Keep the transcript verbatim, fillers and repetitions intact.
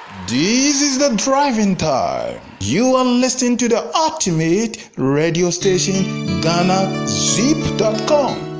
This is the driving time. You are listening to the ultimate radio station, Ghana Zip dot com.